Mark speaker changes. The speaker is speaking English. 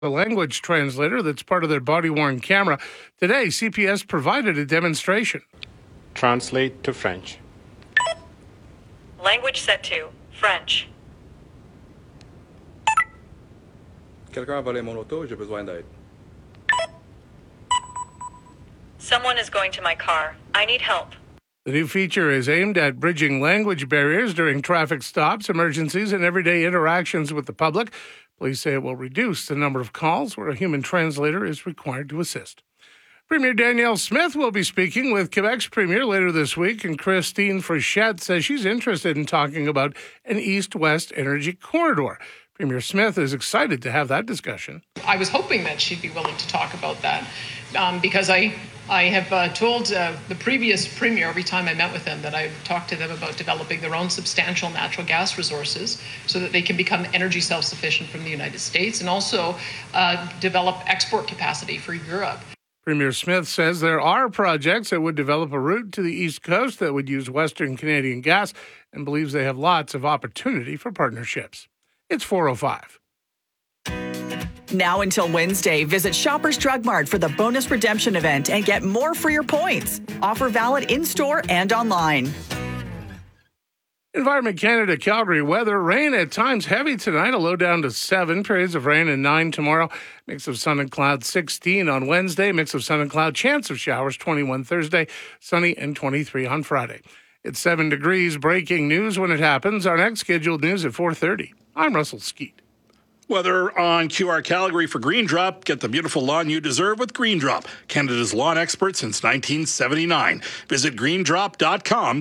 Speaker 1: a language translator that's part of their body-worn camera. Today, CPS provided a demonstration.
Speaker 2: Translate to French.
Speaker 3: Language set to French.
Speaker 4: Quelqu'un a volé mon auto, j'ai besoin d'aide.
Speaker 3: Someone is going to my car. I need help.
Speaker 1: The new feature is aimed at bridging language barriers during traffic stops, emergencies, and everyday interactions with the public. Police say it will reduce the number of calls where a human translator is required to assist. Premier Danielle Smith will be speaking with Quebec's Premier later this week, and Christine Frechette says she's interested in talking about an east-west energy corridor. Premier Smith is excited to have that discussion.
Speaker 5: I was hoping that she'd be willing to talk about that because I have told the previous Premier every time I met with them that I talked to them about developing their own substantial natural gas resources so that they can become energy self-sufficient from the United States and also develop export capacity for Europe.
Speaker 1: Premier Smith says there are projects that would develop a route to the East Coast that would use Western Canadian gas and believes they have lots of opportunity for partnerships. It's 4:05.
Speaker 6: Now until Wednesday, visit Shoppers Drug Mart for the bonus redemption event and get more for your points. Offer valid in-store and online.
Speaker 1: Environment Canada Calgary weather. Rain at times heavy tonight, a low down to 7. Periods of rain and 9 tomorrow. Mix of sun and cloud 16 on Wednesday. Mix of sun and cloud. Chance of showers 21 Thursday. Sunny and 23 on Friday. It's 7 degrees. Breaking news when it happens. Our next scheduled news at 4:30. I'm Russell Skeet.
Speaker 7: Weather on QR Calgary for Green Drop. Get the beautiful lawn you deserve with Green Drop, Canada's lawn expert since 1979. Visit greendrop.com